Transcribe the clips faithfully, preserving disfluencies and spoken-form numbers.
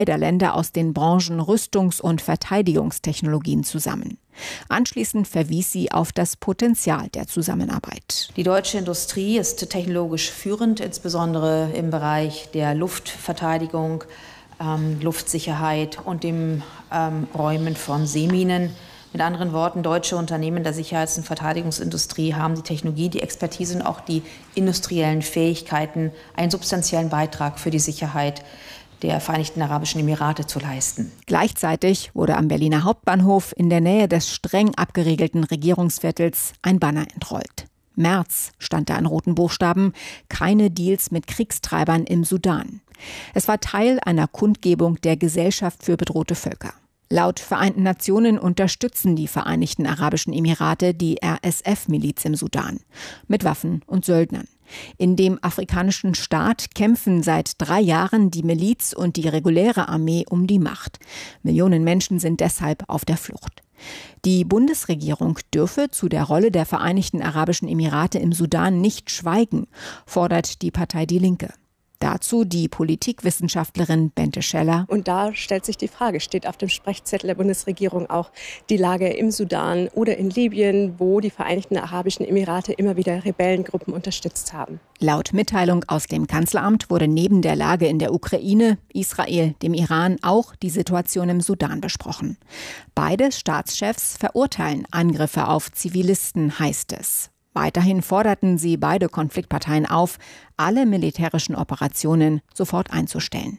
der Länder aus den Branchen Rüstungs- und Verteidigungstechnologien zusammen. Anschließend verwies sie auf das Potenzial der Zusammenarbeit. Die deutsche Industrie ist technologisch führend, insbesondere im Bereich der Luftverteidigung, ähm, Luftsicherheit und dem ähm, Räumen von Seeminen. Mit anderen Worten, deutsche Unternehmen der Sicherheits- und Verteidigungsindustrie haben die Technologie, die Expertise und auch die industriellen Fähigkeiten, einen substanziellen Beitrag für die Sicherheit der Vereinigten Arabischen Emirate zu leisten. Gleichzeitig wurde am Berliner Hauptbahnhof in der Nähe des streng abgeriegelten Regierungsviertels ein Banner entrollt. März stand da in roten Buchstaben, keine Deals mit Kriegstreibern im Sudan. Es war Teil einer Kundgebung der Gesellschaft für bedrohte Völker. Laut Vereinten Nationen unterstützen die Vereinigten Arabischen Emirate die R S F-Miliz im Sudan mit Waffen und Söldnern. In dem afrikanischen Staat kämpfen seit drei Jahren die Miliz und die reguläre Armee um die Macht. Millionen Menschen sind deshalb auf der Flucht. Die Bundesregierung dürfe zu der Rolle der Vereinigten Arabischen Emirate im Sudan nicht schweigen, fordert die Partei Die Linke. Dazu die Politikwissenschaftlerin Bente Scheller. Und da stellt sich die Frage, steht auf dem Sprechzettel der Bundesregierung auch die Lage im Sudan oder in Libyen, wo die Vereinigten Arabischen Emirate immer wieder Rebellengruppen unterstützt haben? Laut Mitteilung aus dem Kanzleramt wurde neben der Lage in der Ukraine, Israel, dem Iran auch die Situation im Sudan besprochen. Beide Staatschefs verurteilen Angriffe auf Zivilisten, heißt es. Weiterhin forderten sie beide Konfliktparteien auf, alle militärischen Operationen sofort einzustellen.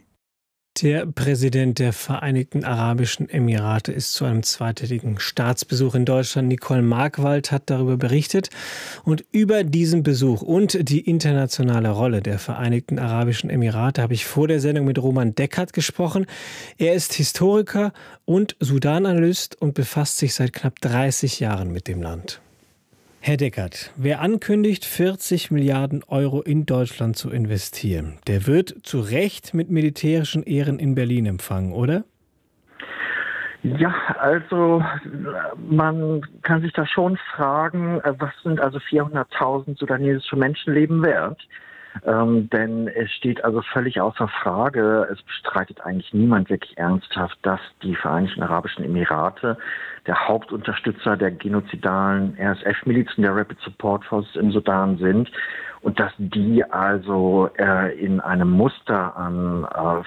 Der Präsident der Vereinigten Arabischen Emirate ist zu einem zweitägigen Staatsbesuch in Deutschland. Nicole Markwald hat darüber berichtet. Und über diesen Besuch und die internationale Rolle der Vereinigten Arabischen Emirate habe ich vor der Sendung mit Roman Deckert gesprochen. Er ist Historiker und Sudan-Analyst und befasst sich seit knapp dreißig Jahren mit dem Land. Herr Deckert, wer ankündigt, vierzig Milliarden Euro in Deutschland zu investieren, der wird zu Recht mit militärischen Ehren in Berlin empfangen, oder? Ja, also man kann sich da schon fragen, was sind also vierhunderttausend sudanesische Menschenleben wert? Ähm, denn es steht also völlig außer Frage, es bestreitet eigentlich niemand wirklich ernsthaft, dass die Vereinigten Arabischen Emirate der Hauptunterstützer der genozidalen R S F-Milizen der Rapid Support Forces im Sudan sind und dass die also äh, in einem Muster an äh,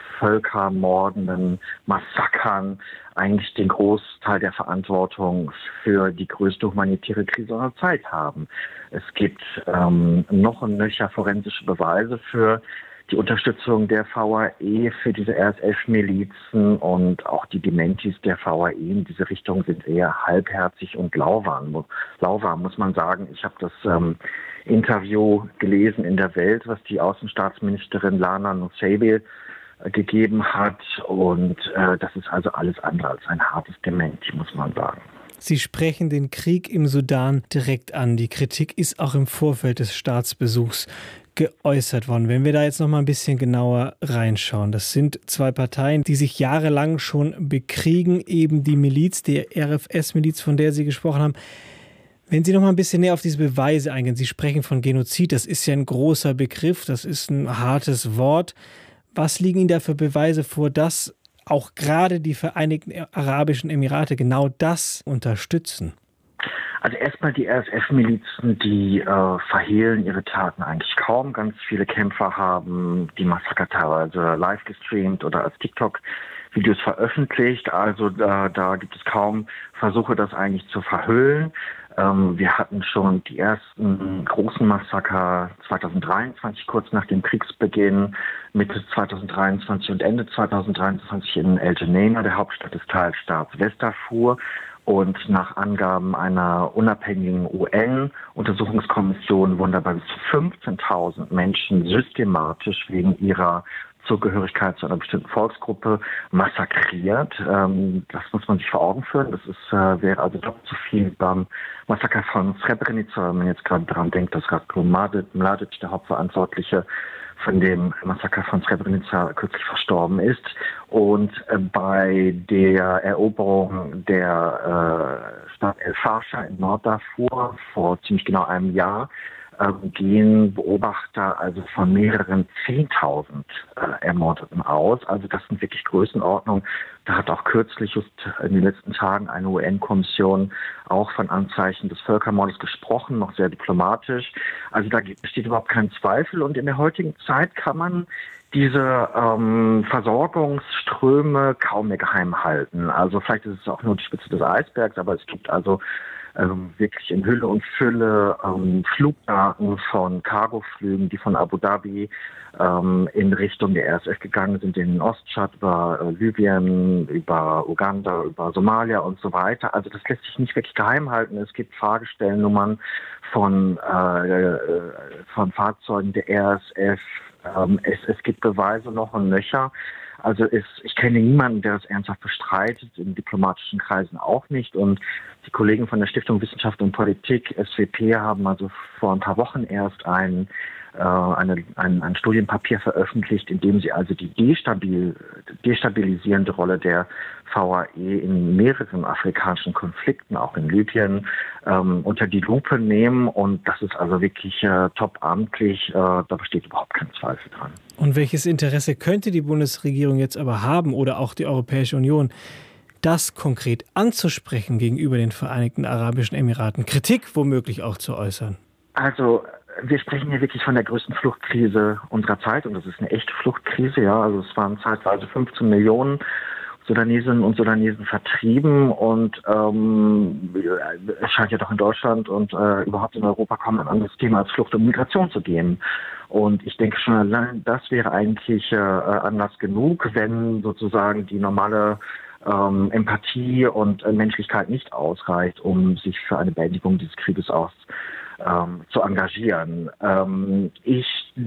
völkermordenden Massakern eigentlich den Großteil der Verantwortung für die größte humanitäre Krise unserer Zeit haben. Es gibt ähm, noch und nöcher forensische Beweise für die Unterstützung der V A E für diese R S F-Milizen und auch die Dementis der V A E in diese Richtung sind eher halbherzig und lauwarm, lauwarm muss man sagen. Ich habe das ähm, Interview gelesen in der Welt, was die Außenstaatsministerin Lana Nusseibeh äh, gegeben hat und äh, das ist also alles andere als ein hartes Dementi, muss man sagen. Sie sprechen den Krieg im Sudan direkt an. Die Kritik ist auch im Vorfeld des Staatsbesuchs geäußert worden. Wenn wir da jetzt noch mal ein bisschen genauer reinschauen. Das sind zwei Parteien, die sich jahrelang schon bekriegen, eben die Miliz, die R F S-Miliz, von der Sie gesprochen haben. Wenn Sie noch mal ein bisschen näher auf diese Beweise eingehen, Sie sprechen von Genozid, das ist ja ein großer Begriff, das ist ein hartes Wort. Was liegen Ihnen da für Beweise vor, dass auch gerade die Vereinigten Arabischen Emirate genau das unterstützen? Also erstmal die R S F-Milizen, die äh, verhehlen ihre Taten eigentlich kaum. Ganz viele Kämpfer haben die Massaker teilweise live gestreamt oder als TikTok-Videos veröffentlicht. Also da, da gibt es kaum Versuche, das eigentlich zu verhüllen. Ähm, wir hatten schon die ersten großen Massaker zweitausenddreiundzwanzig, kurz nach dem Kriegsbeginn, Mitte zweitausenddreiundzwanzig und Ende zweitausenddreiundzwanzig in El Geneina, der Hauptstadt des Teilstaats Westdarfur. Und nach Angaben einer unabhängigen U N-Untersuchungskommission wurden dabei bis zu fünfzehntausend Menschen systematisch wegen ihrer Zugehörigkeit zu einer bestimmten Volksgruppe massakriert. Ähm, das muss man sich vor Augen führen. Das ist, äh, wäre also doppelt so viel beim Massaker von Srebrenica, wenn man jetzt gerade daran denkt, dass Ratko Mladic, der Hauptverantwortliche von dem Massaker von Srebrenica, kürzlich verstorben ist. Und äh, bei der Eroberung der äh, Stadt El Fasher in Norddarfur vor ziemlich genau einem Jahr ähm, gehen Beobachter also von mehreren Zehntausend äh, Ermordeten aus. Also das sind wirklich Größenordnungen. Da hat auch kürzlich, just in den letzten Tagen, eine U N-Kommission auch von Anzeichen des Völkermordes gesprochen, noch sehr diplomatisch. Also da besteht überhaupt kein Zweifel. Und in der heutigen Zeit kann man diese ähm, Versorgungsströme kaum mehr geheim halten. Also vielleicht ist es auch nur die Spitze des Eisbergs, aber es gibt also ähm, wirklich in Hülle und Fülle ähm, Flugdaten von Cargoflügen, die von Abu Dhabi ähm, in Richtung der R S F gegangen sind, in den Ostschad, über äh, Libyen, über Uganda, über Somalia und so weiter. Also das lässt sich nicht wirklich geheim halten. Es gibt Fahrgestellnummern von, äh, von Fahrzeugen der R S F. Ähm, es, es gibt Beweise noch und nöcher. Also es, ich kenne niemanden, der das ernsthaft bestreitet, in diplomatischen Kreisen auch nicht. Und die Kollegen von der Stiftung Wissenschaft und Politik, S W P, haben also vor ein paar Wochen erst ein, äh, eine, ein, ein Studienpapier veröffentlicht, in dem sie also die destabil, destabilisierende Rolle der V A E in mehreren afrikanischen Konflikten, auch in Libyen, ähm, unter die Lupe nehmen. Und das ist also wirklich äh, top amtlich. Äh, da besteht überhaupt kein Zweifel dran. Und welches Interesse könnte die Bundesregierung jetzt aber haben oder auch die Europäische Union, das konkret anzusprechen gegenüber den Vereinigten Arabischen Emiraten, Kritik womöglich auch zu äußern? Also wir sprechen hier wirklich von der größten Fluchtkrise unserer Zeit und das ist eine echte Fluchtkrise. Ja, also es waren zeitweise fünfzehn Millionen Sudanesinnen und Sudanesen vertrieben und ähm, es scheint ja doch in Deutschland und äh, überhaupt in Europa kaum ein anderes Thema als Flucht und Migration zu geben. Und ich denke schon allein, das wäre eigentlich äh, Anlass genug, wenn sozusagen die normale ähm, Empathie und äh, Menschlichkeit nicht ausreicht, um sich für eine Beendigung dieses Krieges aus ähm, zu engagieren. Ähm, ich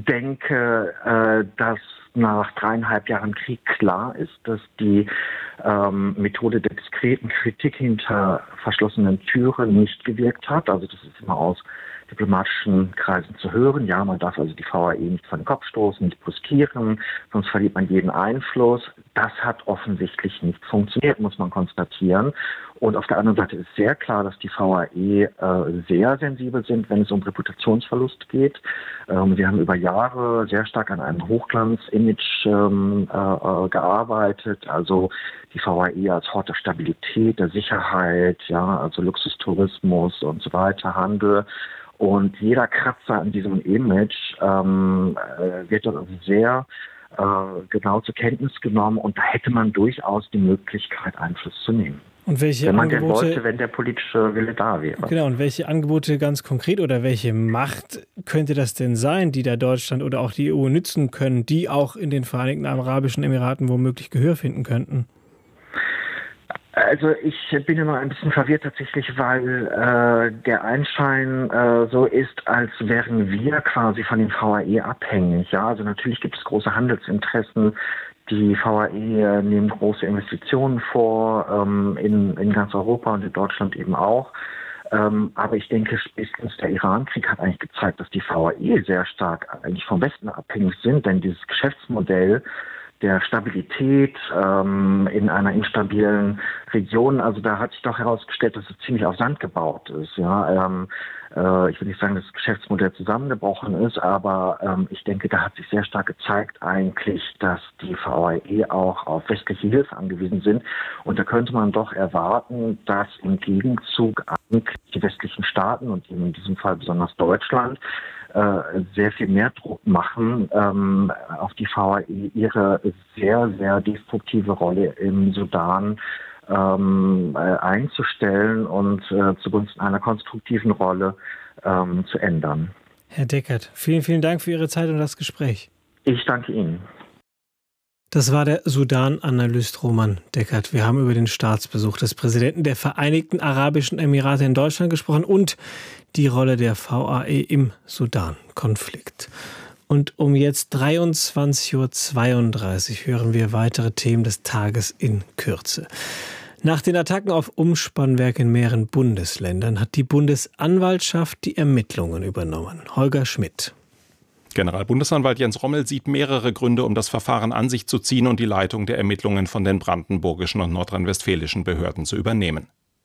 denke, äh, dass nach dreieinhalb Jahren Krieg klar ist, dass die ähm, Methode der diskreten Kritik hinter verschlossenen Türen nicht gewirkt hat. Also das ist immer aus diplomatischen Kreisen zu hören. Ja, man darf also die V A E nicht vor den Kopf stoßen, nicht brüskieren, sonst verliert man jeden Einfluss. Das hat offensichtlich nicht funktioniert, muss man konstatieren. Und auf der anderen Seite ist sehr klar, dass die V A E äh, sehr sensibel sind, wenn es um Reputationsverlust geht. Ähm, wir haben über Jahre sehr stark an einem Hochglanz-Image ähm, äh, gearbeitet. Also die V A E als Hort der Stabilität, der Sicherheit, ja, also Luxustourismus und so weiter, Handel. Und jeder Kratzer an diesem Image ähm, äh, wird dort also sehr äh, genau zur Kenntnis genommen und da hätte man durchaus die Möglichkeit, Einfluss zu nehmen. Und welche wenn man Angebote, denn wollte, wenn der politische Wille da wäre. Genau, und welche Angebote ganz konkret oder welche Macht könnte das denn sein, die da Deutschland oder auch die E U nützen können, die auch in den Vereinigten Arabischen Emiraten womöglich Gehör finden könnten? Also ich bin immer ein bisschen verwirrt tatsächlich, weil äh, der Anschein äh, so ist, als wären wir quasi von den V A E abhängig. Ja, also natürlich gibt es große Handelsinteressen. Die V A E nehmen große Investitionen vor, ähm, in, in ganz Europa und in Deutschland eben auch. Ähm, aber ich denke, spätestens der Iran-Krieg hat eigentlich gezeigt, dass die V A E sehr stark eigentlich vom Westen abhängig sind, denn dieses Geschäftsmodell der Stabilität ähm, in einer instabilen Region, also da hat sich doch herausgestellt, dass es ziemlich auf Sand gebaut ist. Ja, ähm, äh, ich will nicht sagen, dass das Geschäftsmodell zusammengebrochen ist, aber ähm, ich denke, da hat sich sehr stark gezeigt eigentlich, dass die V A E auch auf westliche Hilfe angewiesen sind. Und da könnte man doch erwarten, dass im Gegenzug eigentlich die westlichen Staaten und in diesem Fall besonders Deutschland sehr viel mehr Druck machen, ähm, auf die V A E ihre sehr, sehr destruktive Rolle im Sudan ähm, äh, einzustellen und äh, zugunsten einer konstruktiven Rolle ähm, zu ändern. Herr Deckert, vielen, vielen Dank für Ihre Zeit und das Gespräch. Ich danke Ihnen. Das war der Sudan-Analyst Roman Deckert. Wir haben über den Staatsbesuch des Präsidenten der Vereinigten Arabischen Emirate in Deutschland gesprochen und die Rolle der V A E im Sudan-Konflikt. Und um jetzt dreiundzwanzig Uhr zweiunddreißig hören wir weitere Themen des Tages in Kürze. Nach den Attacken auf Umspannwerke in mehreren Bundesländern hat die Bundesanwaltschaft die Ermittlungen übernommen. Holger Schmidt. Generalbundesanwalt Jens Rommel sieht mehrere Gründe, um das Verfahren an sich zu ziehen und die Leitung der Ermittlungen von den brandenburgischen und nordrhein-westfälischen Behörden zu übernehmen.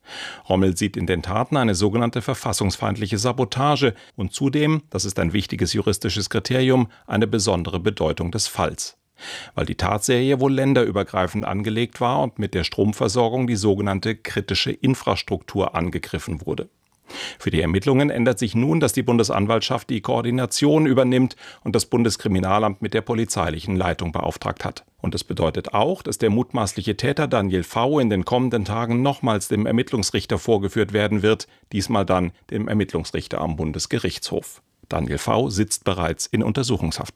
Rommel sieht in den Taten eine sogenannte verfassungsfeindliche Sabotage und zudem, das ist ein wichtiges juristisches Kriterium, eine besondere Bedeutung des Falls. Weil die Tatserie wohl länderübergreifend angelegt war und mit der Stromversorgung die sogenannte kritische Infrastruktur angegriffen wurde. Für die Ermittlungen ändert sich nun, dass die Bundesanwaltschaft die Koordination übernimmt und das Bundeskriminalamt mit der polizeilichen Leitung beauftragt hat. Und das bedeutet auch, dass der mutmaßliche Täter Daniel V. in den kommenden Tagen nochmals dem Ermittlungsrichter vorgeführt werden wird, diesmal dann dem Ermittlungsrichter am Bundesgerichtshof. Daniel V. sitzt bereits in Untersuchungshaft.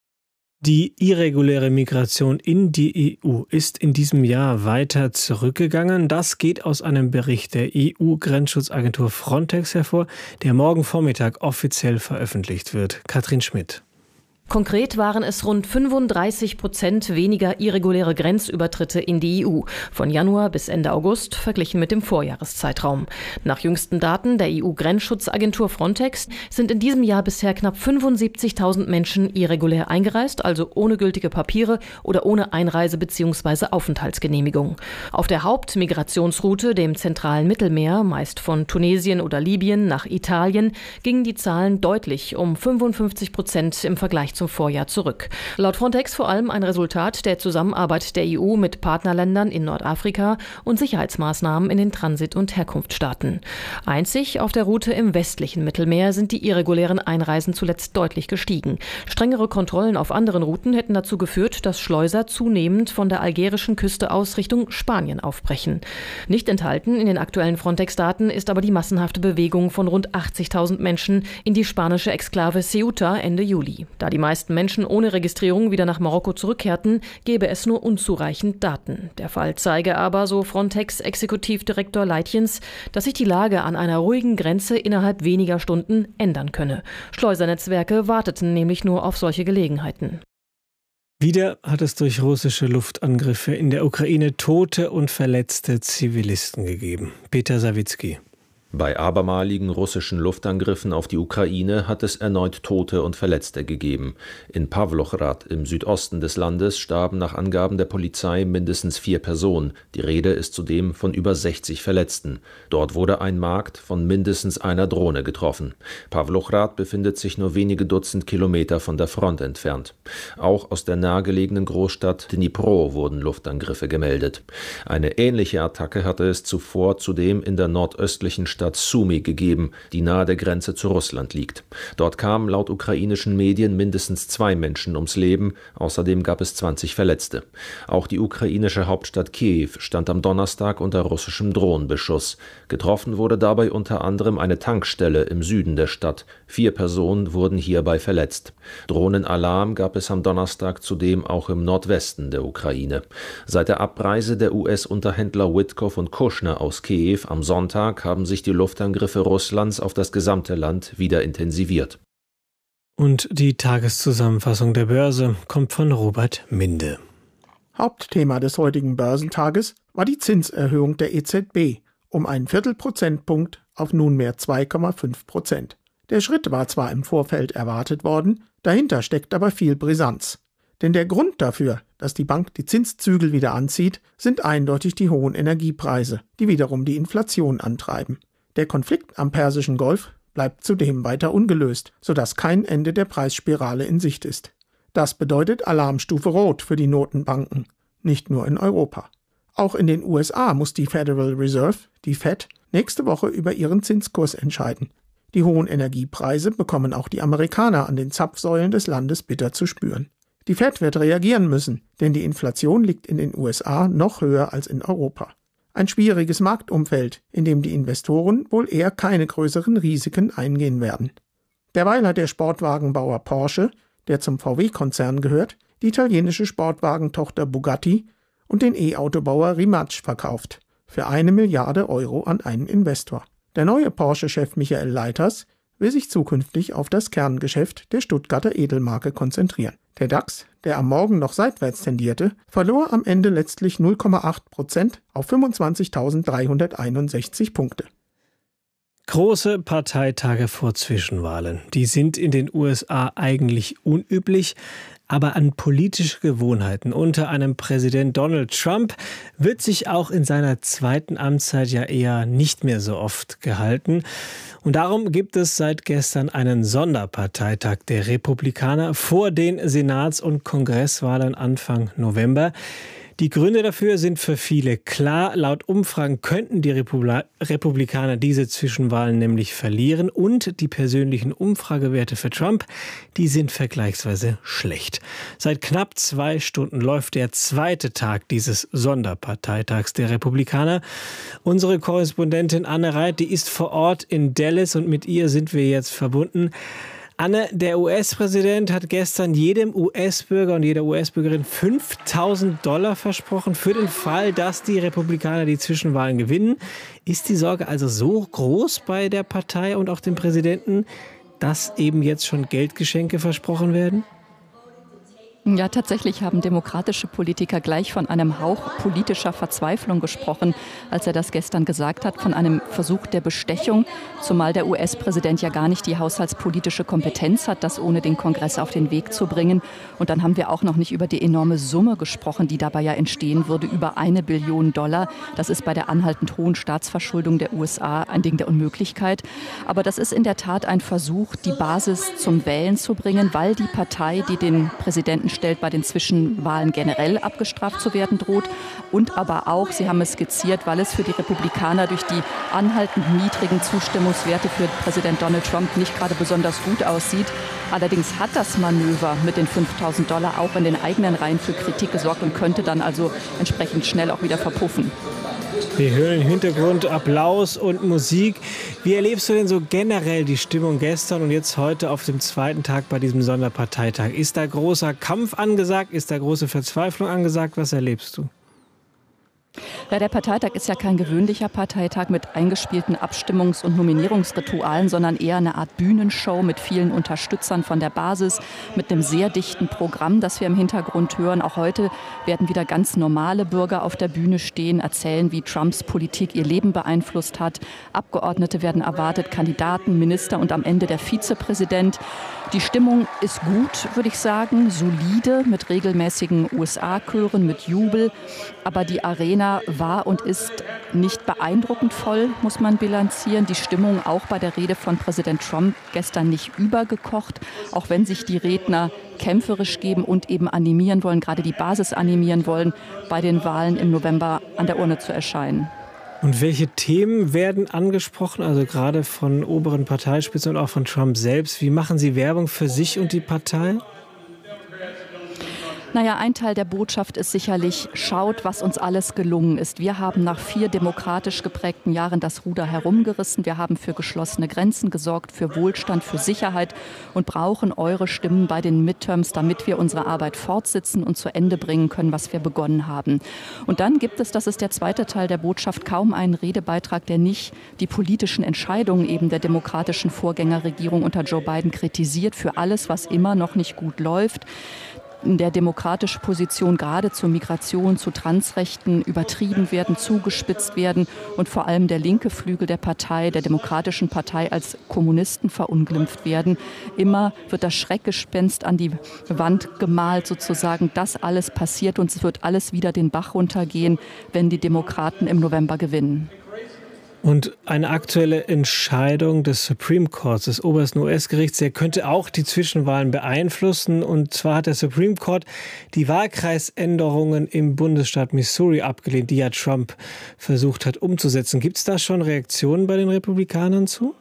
Die irreguläre Migration in die E U ist in diesem Jahr weiter zurückgegangen. Das geht aus einem Bericht der E U-Grenzschutzagentur Frontex hervor, der morgen Vormittag offiziell veröffentlicht wird. Katrin Schmidt. Konkret waren es rund fünfunddreißig Prozent weniger irreguläre Grenzübertritte in die E U, von Januar bis Ende August verglichen mit dem Vorjahreszeitraum. Nach jüngsten Daten der E U-Grenzschutzagentur Frontex sind in diesem Jahr bisher knapp fünfundsiebzigtausend Menschen irregulär eingereist, also ohne gültige Papiere oder ohne Einreise- bzw. Aufenthaltsgenehmigung. Auf der Hauptmigrationsroute, dem zentralen Mittelmeer, meist von Tunesien oder Libyen nach Italien, gingen die Zahlen deutlich um fünfundfünfzig Prozent im Vergleich zum Vorjahr zurück. Laut Frontex vor allem ein Resultat der Zusammenarbeit der E U mit Partnerländern in Nordafrika und Sicherheitsmaßnahmen in den Transit- und Herkunftsstaaten. Einzig auf der Route im westlichen Mittelmeer sind die irregulären Einreisen zuletzt deutlich gestiegen. Strengere Kontrollen auf anderen Routen hätten dazu geführt, dass Schleuser zunehmend von der algerischen Küste aus Richtung Spanien aufbrechen. Nicht enthalten in den aktuellen Frontex-Daten ist aber die massenhafte Bewegung von rund achtzigtausend Menschen in die spanische Exklave Ceuta Ende Juli. Da die meisten Menschen ohne Registrierung wieder nach Marokko zurückkehrten, gäbe es nur unzureichend Daten. Der Fall zeige aber, so Frontex-Exekutivdirektor Leitjens, dass sich die Lage an einer ruhigen Grenze innerhalb weniger Stunden ändern könne. Schleusernetzwerke warteten nämlich nur auf solche Gelegenheiten. Wieder hat es durch russische Luftangriffe in der Ukraine tote und verletzte Zivilisten gegeben. Peter Sawicki. Bei abermaligen russischen Luftangriffen auf die Ukraine hat es erneut Tote und Verletzte gegeben. In Pawlochrad im Südosten des Landes starben nach Angaben der Polizei mindestens vier Personen. Die Rede ist zudem von über sechzig Verletzten. Dort wurde ein Markt von mindestens einer Drohne getroffen. Pawlochrad befindet sich nur wenige Dutzend Kilometer von der Front entfernt. Auch aus der nahegelegenen Großstadt Dnipro wurden Luftangriffe gemeldet. Eine ähnliche Attacke hatte es zuvor zudem in der nordöstlichen Stadt Sumy gegeben, die nahe der Grenze zu Russland liegt. Dort kamen laut ukrainischen Medien mindestens zwei Menschen ums Leben, außerdem gab es zwanzig Verletzte. Auch die ukrainische Hauptstadt Kiew stand am Donnerstag unter russischem Drohnenbeschuss. Getroffen wurde dabei unter anderem eine Tankstelle im Süden der Stadt. Vier Personen wurden hierbei verletzt. Drohnenalarm gab es am Donnerstag zudem auch im Nordwesten der Ukraine. Seit der Abreise der U S-Unterhändler Witkow und Kushner aus Kiew am Sonntag haben sich die Luftangriffe Russlands auf das gesamte Land wieder intensiviert. Und die Tageszusammenfassung der Börse kommt von Robert Minde. Hauptthema des heutigen Börsentages war die Zinserhöhung der E Z B um einen Viertelprozentpunkt auf nunmehr zwei Komma fünf Prozent. Der Schritt war zwar im Vorfeld erwartet worden, dahinter steckt aber viel Brisanz. Denn der Grund dafür, dass die Bank die Zinszügel wieder anzieht, sind eindeutig die hohen Energiepreise, die wiederum die Inflation antreiben. Der Konflikt am Persischen Golf bleibt zudem weiter ungelöst, sodass kein Ende der Preisspirale in Sicht ist. Das bedeutet Alarmstufe Rot für die Notenbanken, nicht nur in Europa. Auch in den U S A muss die Federal Reserve, die Fed, nächste Woche über ihren Zinskurs entscheiden. Die hohen Energiepreise bekommen auch die Amerikaner an den Zapfsäulen des Landes bitter zu spüren. Die Fed wird reagieren müssen, denn die Inflation liegt in den U S A noch höher als in Europa. Ein schwieriges Marktumfeld, in dem die Investoren wohl eher keine größeren Risiken eingehen werden. Derweil hat der Sportwagenbauer Porsche, der zum V W-Konzern gehört, die italienische Sportwagentochter Bugatti und den E-Autobauer Rimac verkauft, für eine Milliarde Euro an einen Investor. Der neue Porsche-Chef Michael Leiters will sich zukünftig auf das Kerngeschäft der Stuttgarter Edelmarke konzentrieren. Der DAX, der am Morgen noch seitwärts tendierte, verlor am Ende letztlich null Komma acht Prozent auf fünfundzwanzigtausenddreihunderteinundsechzig Punkte. Große Parteitage vor Zwischenwahlen. Die sind in den U S A eigentlich unüblich. Aber an politische Gewohnheiten unter einem Präsident Donald Trump wird sich auch in seiner zweiten Amtszeit ja eher nicht mehr so oft gehalten. Und darum gibt es seit gestern einen Sonderparteitag der Republikaner vor den Senats- und Kongresswahlen Anfang November. Die Gründe dafür sind für viele klar. Laut Umfragen könnten die Republi- Republikaner diese Zwischenwahlen nämlich verlieren. Und die persönlichen Umfragewerte für Trump, die sind vergleichsweise schlecht. Seit knapp zwei Stunden läuft der zweite Tag dieses Sonderparteitags der Republikaner. Unsere Korrespondentin Anne Reit, die ist vor Ort in Dallas und mit ihr sind wir jetzt verbunden. Anne, der U S-Präsident hat gestern jedem U S-Bürger und jeder U S-Bürgerin fünftausend Dollar versprochen für den Fall, dass die Republikaner die Zwischenwahlen gewinnen. Ist die Sorge also so groß bei der Partei und auch dem Präsidenten, dass eben jetzt schon Geldgeschenke versprochen werden? Ja, tatsächlich haben demokratische Politiker gleich von einem Hauch politischer Verzweiflung gesprochen, als er das gestern gesagt hat, von einem Versuch der Bestechung, zumal der U S-Präsident ja gar nicht die haushaltspolitische Kompetenz hat, das ohne den Kongress auf den Weg zu bringen. Und dann haben wir auch noch nicht über die enorme Summe gesprochen, die dabei ja entstehen würde, über eine Billion Dollar. Das ist bei der anhaltend hohen Staatsverschuldung der U S A ein Ding der Unmöglichkeit. Aber das ist in der Tat ein Versuch, die Basis zum Wählen zu bringen, weil die Partei, die den Präsidenten stellt, bei den Zwischenwahlen generell abgestraft zu werden droht. Und aber auch, Sie haben es skizziert, weil es für die Republikaner durch die anhaltend niedrigen Zustimmungswerte für Präsident Donald Trump nicht gerade besonders gut aussieht. Allerdings hat das Manöver mit den fünftausend Dollar auch in den eigenen Reihen für Kritik gesorgt und könnte dann also entsprechend schnell auch wieder verpuffen. Wir hören im Hintergrund Applaus und Musik. Wie erlebst du denn so generell die Stimmung gestern und jetzt heute auf dem zweiten Tag bei diesem Sonderparteitag? Ist da großer Kampf angesagt? Ist da große Verzweiflung angesagt? Was erlebst du? Ja, der Parteitag ist ja kein gewöhnlicher Parteitag mit eingespielten Abstimmungs- und Nominierungsritualen, sondern eher eine Art Bühnenshow mit vielen Unterstützern von der Basis, mit einem sehr dichten Programm, das wir im Hintergrund hören. Auch heute werden wieder ganz normale Bürger auf der Bühne stehen, erzählen, wie Trumps Politik ihr Leben beeinflusst hat. Abgeordnete werden erwartet, Kandidaten, Minister und am Ende der Vizepräsident. Die Stimmung ist gut, würde ich sagen, solide, mit regelmäßigen U S A-Chören, mit Jubel. Aber die Arena war und ist nicht beeindruckend voll, muss man bilanzieren. Die Stimmung auch bei der Rede von Präsident Trump gestern nicht übergekocht, auch wenn sich die Redner kämpferisch geben und eben animieren wollen, gerade die Basis animieren wollen, bei den Wahlen im November an der Urne zu erscheinen. Und welche Themen werden angesprochen, also gerade von oberen Parteispitzen und auch von Trump selbst? Wie machen Sie Werbung für sich und die Partei? Naja, ein Teil der Botschaft ist sicherlich, schaut, was uns alles gelungen ist. Wir haben nach vier demokratisch geprägten Jahren das Ruder herumgerissen. Wir haben für geschlossene Grenzen gesorgt, für Wohlstand, für Sicherheit und brauchen eure Stimmen bei den Midterms, damit wir unsere Arbeit fortsetzen und zu Ende bringen können, was wir begonnen haben. Und dann gibt es, das ist der zweite Teil der Botschaft, kaum einen Redebeitrag, der nicht die politischen Entscheidungen eben der demokratischen Vorgängerregierung unter Joe Biden kritisiert für alles, was immer noch nicht gut läuft. In der demokratische Position gerade zur Migration, zu Transrechten übertrieben werden, zugespitzt werden und vor allem der linke Flügel der Partei, der Demokratischen Partei als Kommunisten verunglimpft werden. Immer wird das Schreckgespenst an die Wand gemalt sozusagen, das alles passiert und es wird alles wieder den Bach runtergehen, wenn die Demokraten im November gewinnen. Und eine aktuelle Entscheidung des Supreme Courts, des obersten U S-Gerichts, der könnte auch die Zwischenwahlen beeinflussen. Und zwar hat der Supreme Court die Wahlkreisänderungen im Bundesstaat Missouri abgelehnt, die ja Trump versucht hat umzusetzen. Gibt es da schon Reaktionen bei den Republikanern zu?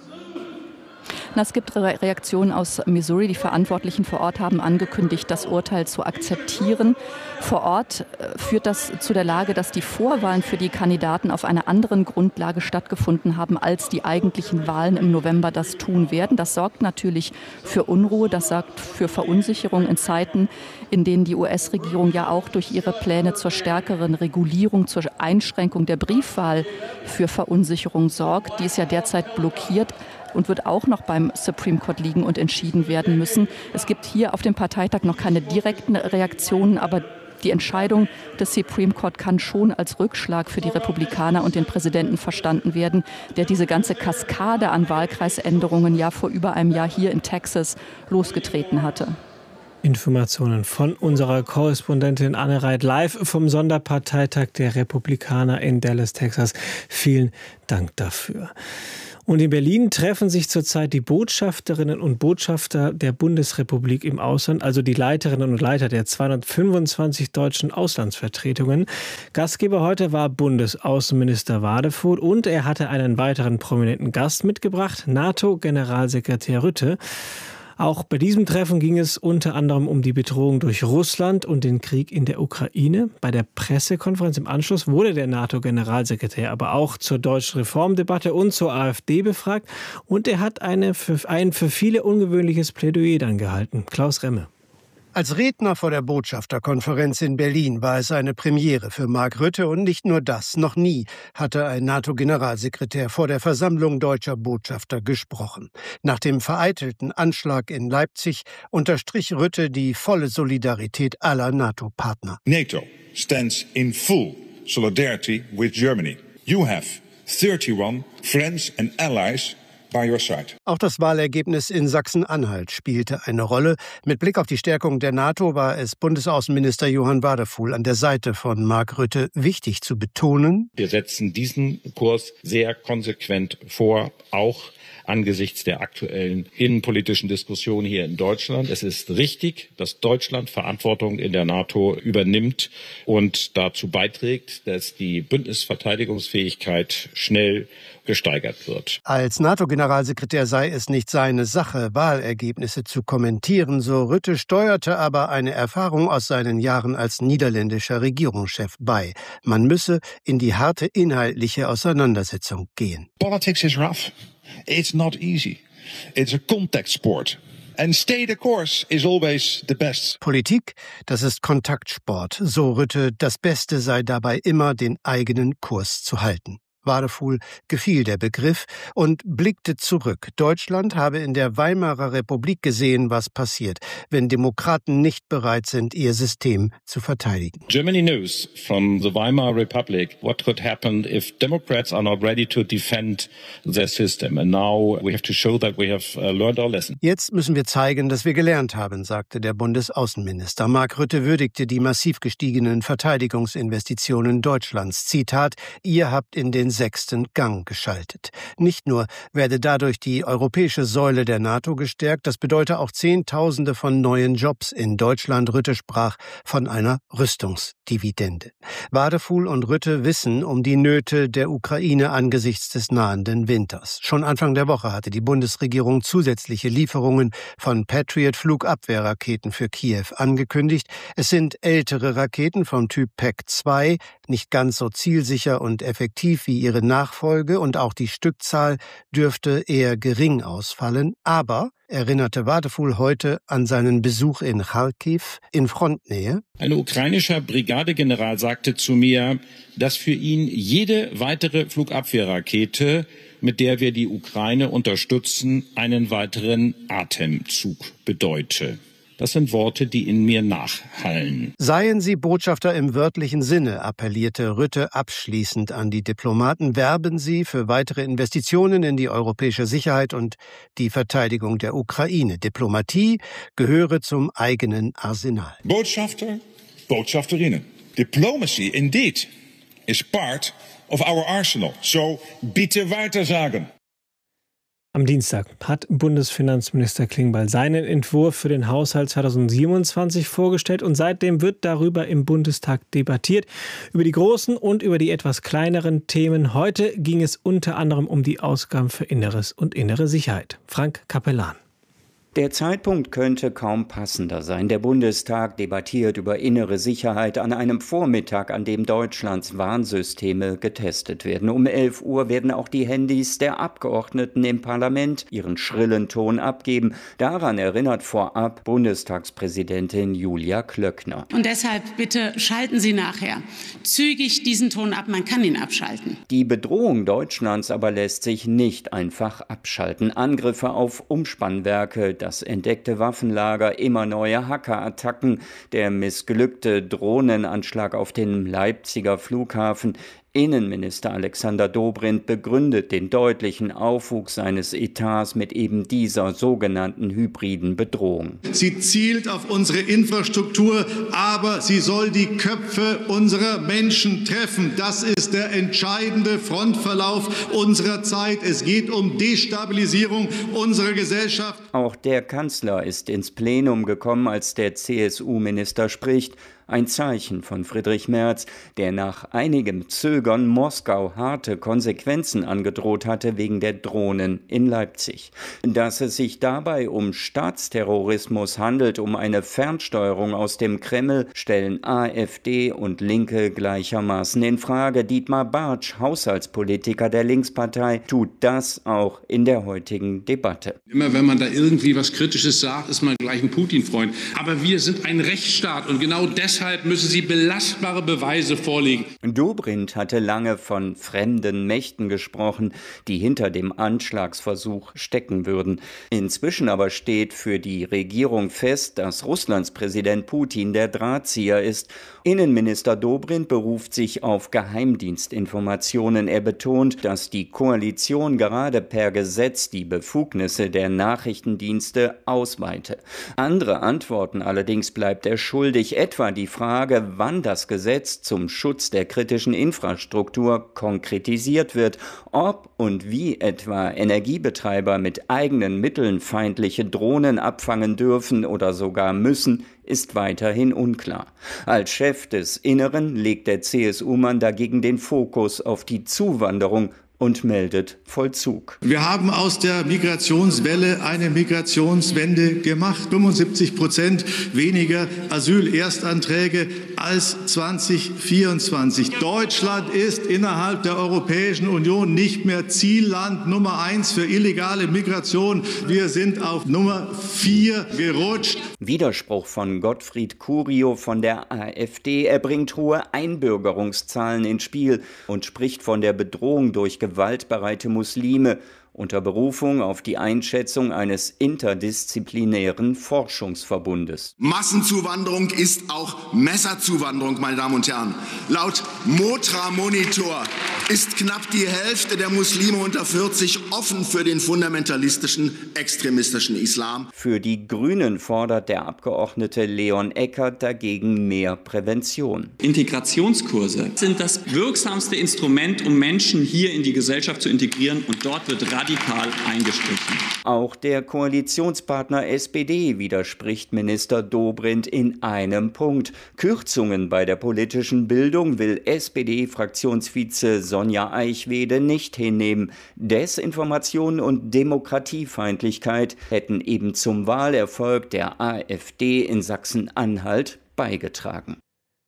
Na, es gibt Re- Reaktionen aus Missouri. Die Verantwortlichen vor Ort haben angekündigt, das Urteil zu akzeptieren. Vor Ort äh, führt das zu der Lage, dass die Vorwahlen für die Kandidaten auf einer anderen Grundlage stattgefunden haben, als die eigentlichen Wahlen im November das tun werden. Das sorgt natürlich für Unruhe, das sorgt für Verunsicherung in Zeiten, in denen die U S-Regierung ja auch durch ihre Pläne zur stärkeren Regulierung, zur Einschränkung der Briefwahl für Verunsicherung sorgt. Die ist ja derzeit blockiert und wird auch noch beim Supreme Court liegen und entschieden werden müssen. Es gibt hier auf dem Parteitag noch keine direkten Reaktionen, aber die Entscheidung des Supreme Court kann schon als Rückschlag für die Republikaner und den Präsidenten verstanden werden, der diese ganze Kaskade an Wahlkreisänderungen ja vor über einem Jahr hier in Texas losgetreten hatte. Informationen von unserer Korrespondentin Anne Reit live vom Sonderparteitag der Republikaner in Dallas, Texas. Vielen Dank dafür. Und in Berlin treffen sich zurzeit die Botschafterinnen und Botschafter der Bundesrepublik im Ausland, also die Leiterinnen und Leiter der zweihundertfünfundzwanzig deutschen Auslandsvertretungen. Gastgeber heute war Bundesaußenminister Wadefuhl und er hatte einen weiteren prominenten Gast mitgebracht, NATO-Generalsekretär Rutte. Auch bei diesem Treffen ging es unter anderem um die Bedrohung durch Russland und den Krieg in der Ukraine. Bei der Pressekonferenz im Anschluss wurde der NATO-Generalsekretär aber auch zur deutschen Reformdebatte und zur AfD befragt. Und er hat eine für, ein für viele ungewöhnliches Plädoyer dann gehalten. Klaus Remme. Als Redner vor der Botschafterkonferenz in Berlin war es eine Premiere für Mark Rutte und nicht nur das. Noch nie hatte ein NATO-Generalsekretär vor der Versammlung deutscher Botschafter gesprochen. Nach dem vereitelten Anschlag in Leipzig unterstrich Rutte die volle Solidarität aller NATO-Partner. NATO stands in full solidarity with Germany. You have thirty-one friends and allies. Auch das Wahlergebnis in Sachsen-Anhalt spielte eine Rolle. Mit Blick auf die Stärkung der NATO war es Bundesaußenminister Johann Wadefuhl an der Seite von Mark Rutte wichtig zu betonen: Wir setzen diesen Kurs sehr konsequent vor, auch angesichts der aktuellen innenpolitischen Diskussion hier in Deutschland. Es ist richtig, dass Deutschland Verantwortung in der NATO übernimmt und dazu beiträgt, dass die Bündnisverteidigungsfähigkeit schnell gesteigert wird. Als NATO-Generalsekretär sei es nicht seine Sache, Wahlergebnisse zu kommentieren, so Rutte, steuerte aber eine Erfahrung aus seinen Jahren als niederländischer Regierungschef bei. Man müsse in die harte inhaltliche Auseinandersetzung gehen. Politics is rough. It's not easy. It's a contact sport. And stay the course is always the best. Politik, das ist Kontaktsport. So Rutte, das Beste sei dabei immer, den eigenen Kurs zu halten. Wadefuhl gefiel der Begriff und blickte zurück. Deutschland habe in der Weimarer Republik gesehen, was passiert, wenn Demokraten nicht bereit sind, ihr System zu verteidigen. Germany knows from the Weimar Republic what could happen if Democrats are not ready to defend their system. And now we have to show that we have learned our lesson. Jetzt müssen wir zeigen, dass wir gelernt haben, sagte der Bundesaußenminister. Mark Rutte würdigte die massiv gestiegenen Verteidigungsinvestitionen Deutschlands. Zitat: Ihr habt in den sechsten Gang geschaltet. Nicht nur werde dadurch die europäische Säule der NATO gestärkt, das bedeute auch Zehntausende von neuen Jobs in Deutschland. Rutte sprach von einer Rüstungsdividende. Wadefuhl und Rutte wissen um die Nöte der Ukraine angesichts des nahenden Winters. Schon Anfang der Woche hatte die Bundesregierung zusätzliche Lieferungen von Patriot-Flugabwehrraketen für Kiew angekündigt. Es sind ältere Raketen vom Typ P E C zwei, nicht ganz so zielsicher und effektiv wie ihre Nachfolge, und auch die Stückzahl dürfte eher gering ausfallen. Aber, erinnerte Wadefuhl heute an seinen Besuch in Charkiw in Frontnähe: Ein ukrainischer Brigadegeneral sagte zu mir, dass für ihn jede weitere Flugabwehrrakete, mit der wir die Ukraine unterstützen, einen weiteren Atemzug bedeute. Das sind Worte, die in mir nachhallen. Seien Sie Botschafter im wörtlichen Sinne, appellierte Rutte abschließend an die Diplomaten. Werben Sie für weitere Investitionen in die europäische Sicherheit und die Verteidigung der Ukraine. Diplomatie gehöre zum eigenen Arsenal. Botschafter, Botschafterinnen. Diplomacy, indeed, is part of our arsenal. So bitte weiter sagen. Am Dienstag hat Bundesfinanzminister Klingbeil seinen Entwurf für den Haushalt zweitausendsiebenundzwanzig vorgestellt und seitdem wird darüber im Bundestag debattiert, über die großen und über die etwas kleineren Themen. Heute ging es unter anderem um die Ausgaben für Inneres und innere Sicherheit. Frank Capellan. Der Zeitpunkt könnte kaum passender sein. Der Bundestag debattiert über innere Sicherheit an einem Vormittag, an dem Deutschlands Warnsysteme getestet werden. Um elf Uhr werden auch die Handys der Abgeordneten im Parlament ihren schrillen Ton abgeben. Daran erinnert vorab Bundestagspräsidentin Julia Klöckner. Und deshalb bitte schalten Sie nachher zügig diesen Ton ab. Man kann ihn abschalten. Die Bedrohung Deutschlands aber lässt sich nicht einfach abschalten. Angriffe auf Umspannwerke, das entdeckte Waffenlager, immer neue Hackerattacken, der missglückte Drohnenanschlag auf den Leipziger Flughafen. Innenminister Alexander Dobrindt begründet den deutlichen Aufwuchs seines Etats mit eben dieser sogenannten hybriden Bedrohung. Sie zielt auf unsere Infrastruktur, aber sie soll die Köpfe unserer Menschen treffen. Das ist der entscheidende Frontverlauf unserer Zeit. Es geht um Destabilisierung unserer Gesellschaft. Auch der Kanzler ist ins Plenum gekommen, als der C S U-Minister spricht. Ein Zeichen von Friedrich Merz, der nach einigem Zögern Moskau harte Konsequenzen angedroht hatte wegen der Drohnen in Leipzig. Dass es sich dabei um Staatsterrorismus handelt, um eine Fernsteuerung aus dem Kreml, stellen AfD und Linke gleichermaßen in Frage. Dietmar Bartsch, Haushaltspolitiker der Linkspartei, tut das auch in der heutigen Debatte. Immer wenn man da irgendwie was Kritisches sagt, ist man gleich ein Putin-Freund. Aber wir sind ein Rechtsstaat und genau deshalb Deshalb müssen sie belastbare Beweise vorlegen. Dobrindt hatte lange von fremden Mächten gesprochen, die hinter dem Anschlagsversuch stecken würden. Inzwischen aber steht für die Regierung fest, dass Russlands Präsident Putin der Drahtzieher ist. Innenminister Dobrindt beruft sich auf Geheimdienstinformationen. Er betont, dass die Koalition gerade per Gesetz die Befugnisse der Nachrichtendienste ausweite. Andere Antworten allerdings bleibt er schuldig, etwa die Frage, wann das Gesetz zum Schutz der kritischen Infrastruktur konkretisiert wird, ob und wie etwa Energiebetreiber mit eigenen Mitteln feindliche Drohnen abfangen dürfen oder sogar müssen, ist weiterhin unklar. Als Chef des Inneren legt der C S U-Mann dagegen den Fokus auf die Zuwanderung und meldet Vollzug. Wir haben aus der Migrationswelle eine Migrationswende gemacht. fünfundsiebzig Prozent weniger Asylerstanträge als zwanzig vierundzwanzig. Deutschland ist innerhalb der Europäischen Union nicht mehr Zielland Nummer eins für illegale Migration. Wir sind auf Nummer vier gerutscht. Widerspruch von Gottfried Curio von der AfD. Er bringt hohe Einbürgerungszahlen ins Spiel und spricht von der Bedrohung durch gewaltbereite Muslime unter Berufung auf die Einschätzung eines interdisziplinären Forschungsverbundes. Massenzuwanderung ist auch Messerzuwanderung, meine Damen und Herren. Laut Motra Monitor ist knapp die Hälfte der Muslime unter vierzig offen für den fundamentalistischen, extremistischen Islam. Für die Grünen fordert der Abgeordnete Leon Eckert dagegen mehr Prävention. Integrationskurse sind das wirksamste Instrument, um Menschen hier in die Gesellschaft zu integrieren, und dort wird radikal eingestrichen. Auch der Koalitionspartner S P D widerspricht Minister Dobrindt in einem Punkt. Kürzungen bei der politischen Bildung will S P D-Fraktionsvize Sonja Eichwede nicht hinnehmen. Desinformation und Demokratiefeindlichkeit hätten eben zum Wahlerfolg der AfD in Sachsen-Anhalt beigetragen.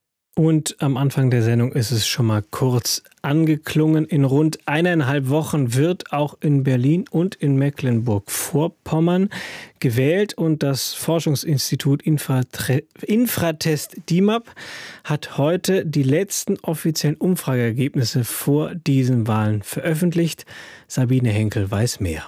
Und am Anfang der Sendung ist es schon mal kurz angeklungen. In rund eineinhalb Wochen wird auch in Berlin und in Mecklenburg-Vorpommern gewählt. Und das Forschungsinstitut Infratre- Infratest D I M A P hat heute die letzten offiziellen Umfrageergebnisse vor diesen Wahlen veröffentlicht. Sabine Henkel weiß mehr.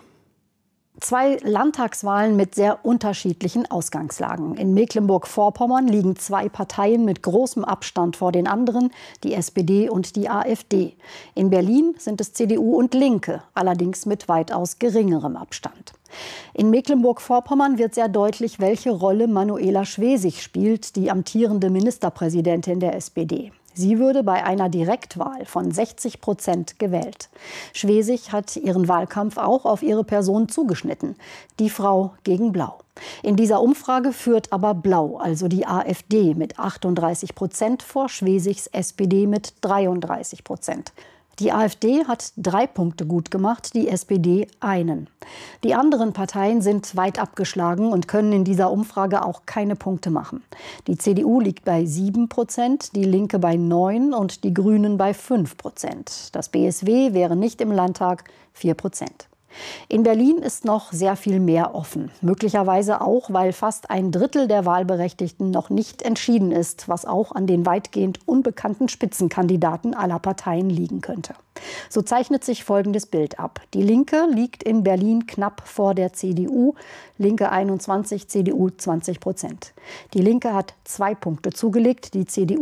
Zwei Landtagswahlen mit sehr unterschiedlichen Ausgangslagen. In Mecklenburg-Vorpommern liegen zwei Parteien mit großem Abstand vor den anderen, die S P D und die AfD. In Berlin sind es C D U und Linke, allerdings mit weitaus geringerem Abstand. In Mecklenburg-Vorpommern wird sehr deutlich, welche Rolle Manuela Schwesig spielt, die amtierende Ministerpräsidentin der S P D. Sie würde bei einer Direktwahl von sechzig Prozent gewählt. Schwesig hat ihren Wahlkampf auch auf ihre Person zugeschnitten. Die Frau gegen Blau. In dieser Umfrage führt aber Blau, also die AfD, mit achtunddreißig Prozent vor Schwesigs S P D mit dreiunddreißig Prozent. Die AfD hat drei Punkte gut gemacht, die S P D einen. Die anderen Parteien sind weit abgeschlagen und können in dieser Umfrage auch keine Punkte machen. Die C D U liegt bei sieben Prozent, die Linke bei neun und die Grünen bei fünf Prozent. Das B S W wäre nicht im Landtag vier Prozent. In Berlin ist noch sehr viel mehr offen. Möglicherweise auch, weil fast ein Drittel der Wahlberechtigten noch nicht entschieden ist, was auch an den weitgehend unbekannten Spitzenkandidaten aller Parteien liegen könnte. So zeichnet sich folgendes Bild ab. Die Linke liegt in Berlin knapp vor der C D U. Linke einundzwanzig, C D U zwanzig Prozent. Die Linke hat zwei Punkte zugelegt, die C D U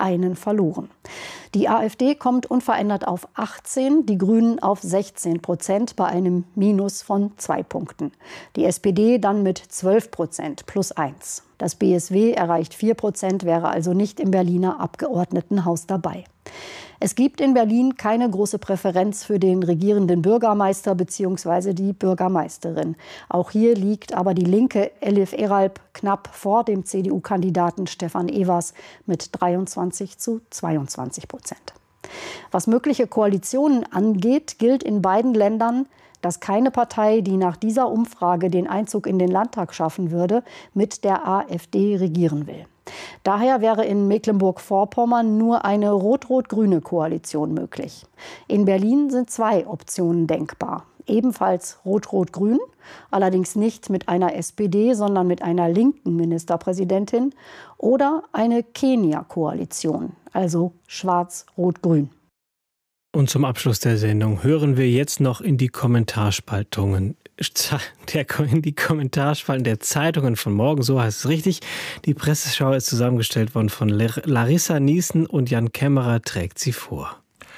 einen verloren. Die AfD kommt unverändert auf achtzehn, die Grünen auf sechzehn Prozent bei einem Minus von zwei Punkten. Die S P D dann mit zwölf Prozent plus eins. Das B S W erreicht vier Prozent, wäre also nicht im Berliner Abgeordnetenhaus dabei. Es gibt in Berlin keine große Präferenz für den regierenden Bürgermeister bzw. die Bürgermeisterin. Auch hier liegt aber die linke Elif Eralp knapp vor dem C D U-Kandidaten Stefan Evers mit dreiundzwanzig zu zweiundzwanzig Prozent. Was mögliche Koalitionen angeht, gilt in beiden Ländern, dass keine Partei, die nach dieser Umfrage den Einzug in den Landtag schaffen würde, mit der AfD regieren will. Daher wäre in Mecklenburg-Vorpommern nur eine rot-rot-grüne Koalition möglich. In Berlin sind zwei Optionen denkbar. Ebenfalls rot-rot-grün, allerdings nicht mit einer S P D, sondern mit einer linken Ministerpräsidentin, oder eine Kenia-Koalition, also schwarz-rot-grün. Und zum Abschluss der Sendung hören wir jetzt noch in die Kommentarspaltungen, der, in die Kommentarspalten der Zeitungen von morgen, so heißt es richtig. Die Presseschau ist zusammengestellt worden von Larissa Niesen und Jan Kämmerer trägt sie vor.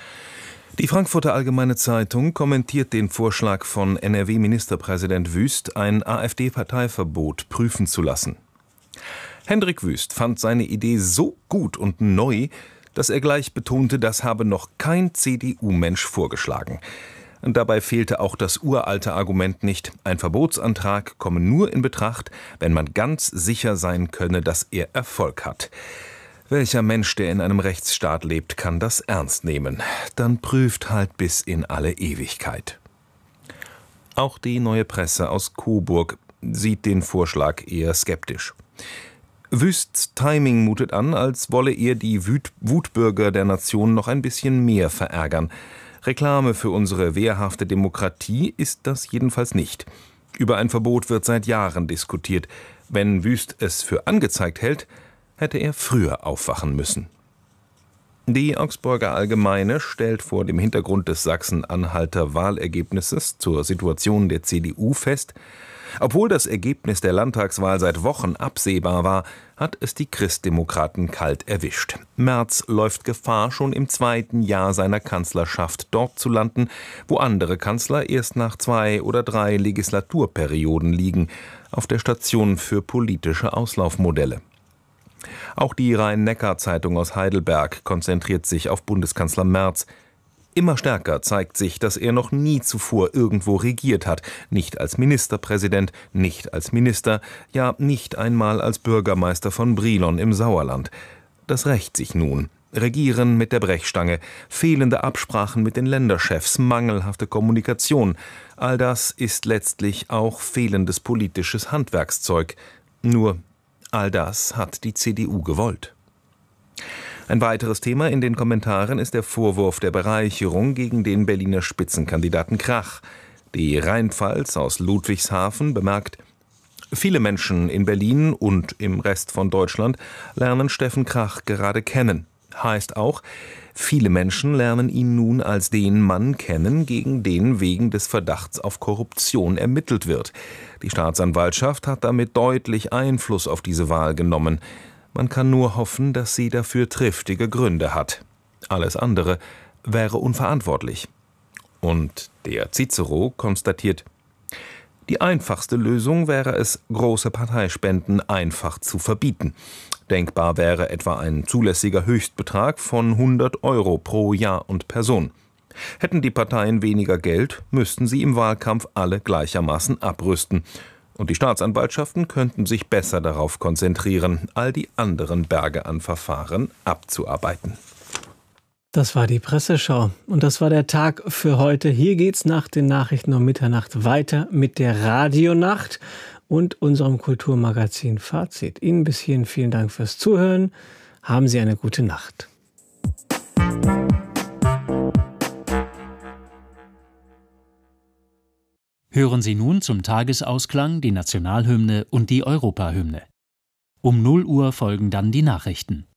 Die Frankfurter Allgemeine Zeitung kommentiert den Vorschlag von N R W-Ministerpräsident Wüst, ein AfD-Parteiverbot prüfen zu lassen. Hendrik Wüst fand seine Idee so gut und neu, dass er gleich betonte, das habe noch kein C D U-Mensch vorgeschlagen. Und dabei fehlte auch das uralte Argument nicht, ein Verbotsantrag komme nur in Betracht, wenn man ganz sicher sein könne, dass er Erfolg hat. Welcher Mensch, der in einem Rechtsstaat lebt, kann das ernst nehmen? Dann prüft halt bis in alle Ewigkeit. Auch die Neue Presse aus Coburg sieht den Vorschlag eher skeptisch. Wüsts Timing mutet an, als wolle er die Wut- Wutbürger der Nation noch ein bisschen mehr verärgern. Reklame für unsere wehrhafte Demokratie ist das jedenfalls nicht. Über ein Verbot wird seit Jahren diskutiert. Wenn Wüst es für angezeigt hält, hätte er früher aufwachen müssen. Die Augsburger Allgemeine stellt vor dem Hintergrund des Sachsen-Anhalter Wahlergebnisses zur Situation der C D U fest: Obwohl das Ergebnis der Landtagswahl seit Wochen absehbar war, hat es die Christdemokraten kalt erwischt. Merz läuft Gefahr, schon im zweiten Jahr seiner Kanzlerschaft dort zu landen, wo andere Kanzler erst nach zwei oder drei Legislaturperioden liegen, auf der Station für politische Auslaufmodelle. Auch die Rhein-Neckar-Zeitung aus Heidelberg konzentriert sich auf Bundeskanzler Merz. Immer stärker zeigt sich, dass er noch nie zuvor irgendwo regiert hat. Nicht als Ministerpräsident, nicht als Minister, ja nicht einmal als Bürgermeister von Brilon im Sauerland. Das rächt sich nun. Regieren mit der Brechstange, fehlende Absprachen mit den Länderchefs, mangelhafte Kommunikation. All das ist letztlich auch fehlendes politisches Handwerkszeug. Nur all das hat die C D U gewollt. Ein weiteres Thema in den Kommentaren ist der Vorwurf der Bereicherung gegen den Berliner Spitzenkandidaten Krach. Die Rheinpfalz aus Ludwigshafen bemerkt: Viele Menschen in Berlin und im Rest von Deutschland lernen Steffen Krach gerade kennen. Heißt auch, viele Menschen lernen ihn nun als den Mann kennen, gegen den wegen des Verdachts auf Korruption ermittelt wird. Die Staatsanwaltschaft hat damit deutlich Einfluss auf diese Wahl genommen. Man kann nur hoffen, dass sie dafür triftige Gründe hat. Alles andere wäre unverantwortlich. Und der Cicero konstatiert: Die einfachste Lösung wäre es, große Parteispenden einfach zu verbieten. Denkbar wäre etwa ein zulässiger Höchstbetrag von hundert Euro pro Jahr und Person. Hätten die Parteien weniger Geld, müssten sie im Wahlkampf alle gleichermaßen abrüsten. Und die Staatsanwaltschaften könnten sich besser darauf konzentrieren, all die anderen Berge an Verfahren abzuarbeiten. Das war die Presseschau und das war der Tag für heute. Hier geht's nach den Nachrichten um Mitternacht weiter mit der Radionacht und unserem Kulturmagazin Fazit. Ihnen bis hierhin vielen Dank fürs Zuhören. Haben Sie eine gute Nacht. Hören Sie nun zum Tagesausklang die Nationalhymne und die Europahymne. Um null Uhr folgen dann die Nachrichten.